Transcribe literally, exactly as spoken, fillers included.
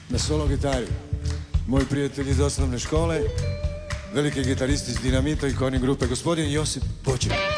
Na solo gitari moj prijatelj iz osnovne škole, veliki gitarist iz Dinamita i Koni grupe, gospodin Josip Poček.